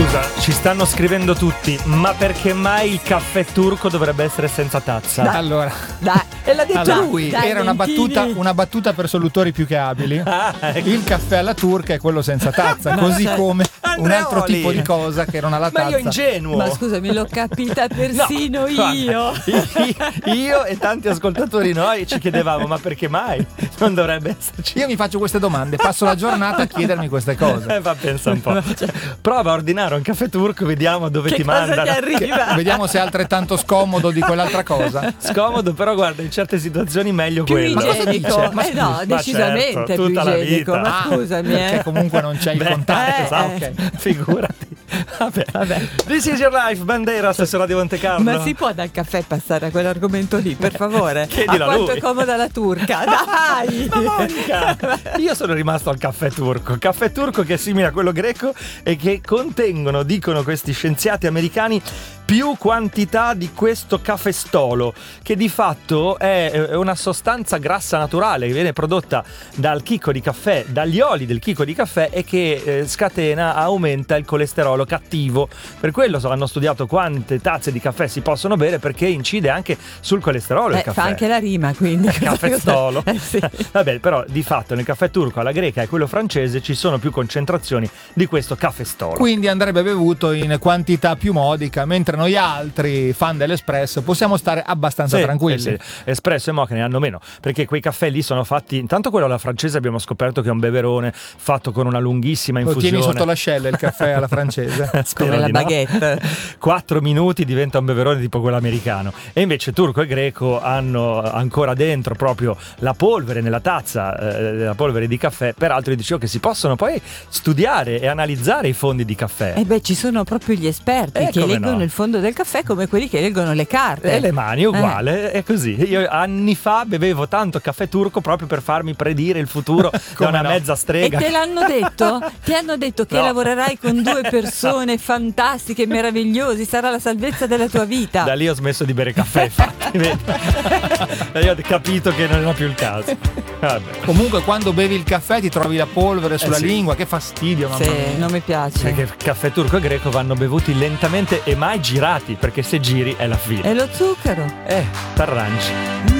Scusa, ci stanno scrivendo tutti, ma perché mai il caffè turco dovrebbe essere senza tazza? Dai. Allora, E l'ha detto lui. Dai, era una battuta per solutori più che abili. Il caffè alla turca è quello senza tazza, così come un altro Andreoli. tipo di cosa che non ha la tazza. Ma io ingenuo. Ma scusami, l'ho capita persino io. Io e tanti ascoltatori noi ci chiedevamo, ma perché mai? Non dovrebbe esserci. Io mi faccio queste domande, passo la giornata a chiedermi queste cose. Va, pensa un po'. Prova a ordinare un caffè turco, vediamo dove Che ti cosa mandano. ti arriva? Vediamo se è altrettanto scomodo di quell'altra cosa. Scomodo, però guarda, in certe situazioni meglio Più quello. igienico. Ma No, Ma decisamente certo, più tutta la igienico. vita. Ma scusami, Perché comunque non c'è il contatto. Esatto, Ok. figurati. Vabbè. This is your life, Banderas su Radio Monte Carlo. Ma si può dal caffè passare a quell'argomento lì, per favore? Chiedilo a quanto lui. è comoda la turca, dai! Ma Monica, io sono rimasto al caffè turco che è simile a quello greco e che contengono, dicono questi scienziati americani, più quantità di questo cafestolo, che di fatto è una sostanza grassa naturale che viene prodotta dal chicco di caffè, dagli oli del chicco di caffè, e che aumenta il colesterolo cattivo. Per quello hanno studiato quante tazze di caffè si possono bere, perché incide anche sul colesterolo il caffè. Fa anche la rima, quindi. Cafestolo. Sì. Vabbè, però di fatto nel caffè turco, alla greca e quello francese ci sono più concentrazioni di questo cafestolo. Quindi andrebbe bevuto in quantità più modica, mentre noi altri fan dell'espresso possiamo stare abbastanza tranquilli. Sì. Espresso e mocha ne hanno meno, perché quei caffè lì sono fatti, intanto quello alla francese abbiamo scoperto che è un beverone fatto con una lunghissima Lo infusione. tieni sotto l'ascella il caffè alla francese. Come la di no. baguette. 4 minuti diventa un beverone tipo quello americano. E invece turco e greco hanno ancora dentro proprio la polvere nella tazza, la polvere di caffè. Peraltro dicevo che si possono poi studiare e analizzare i fondi di caffè. Ci sono proprio gli esperti che come leggono no. il fondo del caffè come quelli che leggono le carte. E le mani uguale, è così. Io anni fa bevevo tanto caffè turco proprio per farmi predire il futuro da una mezza E strega. te l'hanno detto? Ti hanno detto che No. lavorerai con 2 persone fantastiche, meravigliosi, sarà la salvezza della tua vita. Da lì ho smesso di bere caffè, infatti. Vedi? Io ho capito che non era più il caso. Vabbè. Comunque quando bevi il caffè ti trovi la polvere sulla sì. lingua, che fastidio, mamma Sì, mia. non mi piace. Perché caffè turco e greco vanno bevuti lentamente e mai girati, perché se giri è la fine. E lo zucchero? T'arrangi.